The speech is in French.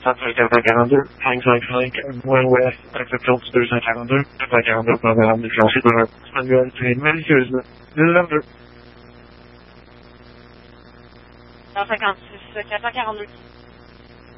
742, 555, moins ouest, exception du 242, 742, programme déclenché par un manuel très malicieusement. 1092. 156, 442.